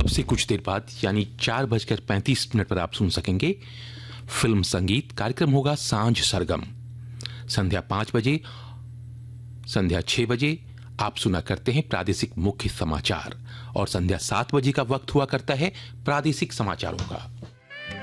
अब से कुछ देर बाद यानी 4:35 पर आप सुन सकेंगे फिल्म संगीत। कार्यक्रम होगा सांझ सरगम। संध्या 5 बजे, संध्या 6 बजे आप सुना करते हैं प्रादेशिक मुख्य समाचार और संध्या 7 बजे का वक्त हुआ करता है प्रादेशिक समाचारों का।